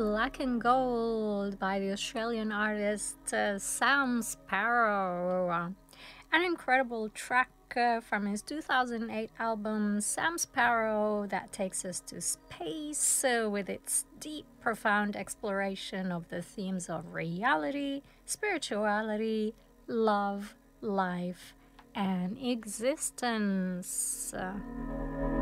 Black and Gold by the Australian artist Sam Sparrow. An incredible track from his 2008 album Sam Sparrow that takes us to space with its deep, profound exploration of the themes of reality, spirituality, love, life, and existence.